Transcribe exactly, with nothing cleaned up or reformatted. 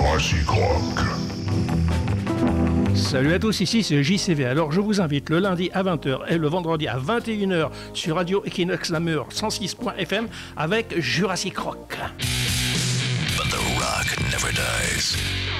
Jurassic Rock. Salut à tous, ici c'est J C V. Alors je vous invite le lundi à vingt heures et le vendredi à vingt et une heures sur Radio Equinox Namur cent six point F M avec Jurassic Rock. But the rock never dies.